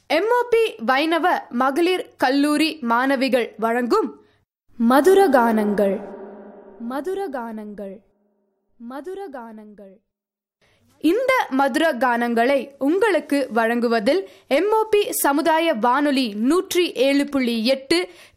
MOP வைணவ மகளிர் கல்லூரி மாணவிகள் வழங்கும் மதுரகானங்கள் மதுரகானங்கள் மதுரகானங்கள். இந்த மதுர கானங்களை உங்களுக்கு வழங்குவதில் எம்ஓபி சமுதாய வானொலி 107.8